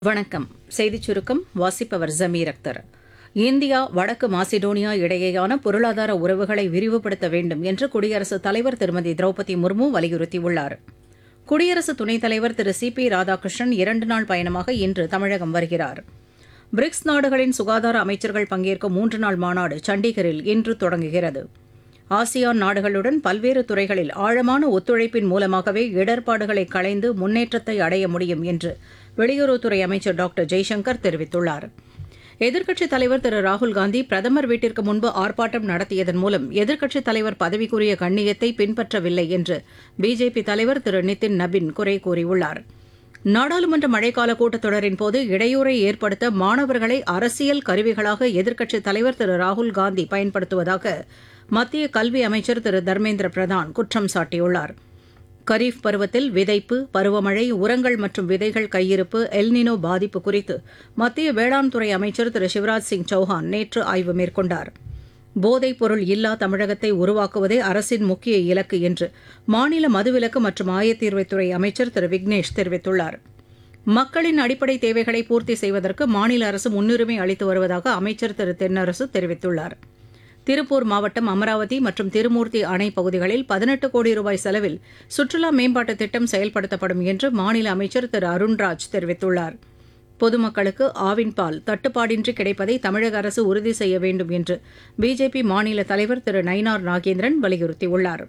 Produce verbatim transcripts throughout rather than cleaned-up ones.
வணக்கம். செய்திச் சுருக்கம் வாசிப்பவர் ஜமீர் அக்தர். இந்தியா வடக்கு மாசிடோனியா இடையேயான பொருளாதார உறவுகளை விரிவுபடுத்த வேண்டும் என்று குடியரசுத் தலைவர் திருமதி திரௌபதி முர்மு வலியுறுத்தியுள்ளார். குடியரசு துணைத் தலைவர் திரு சி பி ராதாகிருஷ்ணன் இரண்டு நாள் பயணமாக இன்று தமிழகம் வருகிறார். பிரிக்ஸ் நாடுகளின் சுகாதார அமைச்சர்கள் பங்கேற்கும் மூன்று நாள் மாநாடு சண்டிகரில் இன்று தொடங்குகிறது. ஆசியான் நாடுகளுடன் பல்வேறு துறைகளில் ஆழமான ஒத்துழைப்பின் மூலமாகவே இடர்பாடுகளை களைந்து முன்னேற்றத்தை அடைய முடியும் என்று வெளியுறவுத்துறை அமைச்சர் டாக்டர் ஜெய்சங்கர் தெரிவித்துள்ளார். எதிர்க்கட்சித் தலைவர் திரு ராகுல்காந்தி பிரதமர் வீட்டிற்கு முன்பு ஆர்ப்பாட்டம் நடத்தியதன் மூலம் எதிர்க்கட்சித் தலைவர் பதவிக்குரிய கண்ணியத்தை பின்பற்றவில்லை என்று பிஜேபி தலைவர் திரு நிதின் நபின் குறை கூறியுள்ளார். நாடாளுமன்ற மழைக்கால கூட்டத்தொடரின் போது இடையூறை ஏற்படுத்த மாணவர்களை அரசியல் கருவிகளாக எதிர்க்கட்சித் தலைவர் திரு ராகுல்காந்தி பயன்படுத்துவதாக மத்திய கல்வி அமைச்சர் திரு தர்மேந்திர பிரதான் குற்றம் சாட்டியுள்ளார். கரீஃப் பருவத்தில் விதைப்பு, பருவமழை, உரங்கள் மற்றும் விதைகள் கையிருப்பு, எல்னினோ பாதிப்பு குறித்து மத்திய வேளாண் துறை அமைச்சர் திரு சிவராஜ் சிங் சௌஹான் நேற்று ஆய்வு மேற்கொண்டார். போதைப் பொருள் இல்லா தமிழகத்தை உருவாக்குவதே அரசின் முக்கிய இலக்கு என்று மாநில மதுவிலக்கு மற்றும் ஆயத்தீர்வைத்துறை அமைச்சர் திரு விக்னேஷ் தெரிவித்துள்ளார். மக்களின் அடிப்படை தேவைகளை பூர்த்தி செய்வதற்கு மாநில அரசு முன்னுரிமை அளித்து வருவதாக அமைச்சர் திரு தென்னரசு தெரிவித்துள்ளார். திருப்பூர் மாவட்டம் அமராவதி மற்றும் திருமூர்த்தி அணை பகுதிகளில் பதினெட்டு கோடி ரூபாய் செலவில் சுற்றுலா மேம்பாட்டுத் திட்டம் செயல்படுத்தப்படும் என்று மாநில அமைச்சர் திரு அருண்ராஜ் தெரிவித்துள்ளார். பொதுமக்களுக்கு ஆவின் பால் தட்டுப்பாடின்றி கிடைப்பதை தமிழக அரசு உறுதி செய்ய வேண்டும் என்று பிஜேபி மாநில தலைவர் திரு நயினார் நாகேந்திரன் வலியுறுத்தியுள்ளார்.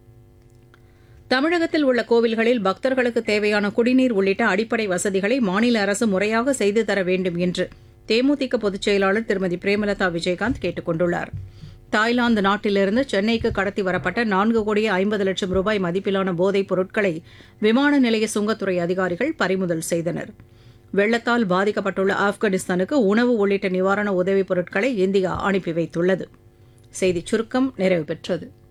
தமிழகத்தில் உள்ள கோவில்களில் பக்தர்களுக்கு தேவையான குடிநீர் உள்ளிட்ட அடிப்படை வசதிகளை மாநில அரசு முறையாக செய்து தர வேண்டும் என்று தேமுதிக பொதுச் செயலாளர் திருமதி பிரேமலதா விஜயகாந்த் கேட்டுக் கொண்டுள்ளார். தாய்லாந்து நாட்டிலிருந்து சென்னைக்கு கடத்தி வரப்பட்ட நான்கு கோடியே ஐம்பது லட்சம் ரூபாய் மதிப்பிலான போதைப் பொருட்களை விமான நிலைய சுங்கத்துறை அதிகாரிகள் பறிமுதல் செய்தனர். வெள்ளத்தால் பாதிக்கப்பட்டுள்ள ஆப்கானிஸ்தானுக்கு உணவு உள்ளிட்ட நிவாரண உதவிப் பொருட்களை இந்தியா அனுப்பி வைத்துள்ளது. செய்திச் சுருக்கம் நிறைவு பெற்றது.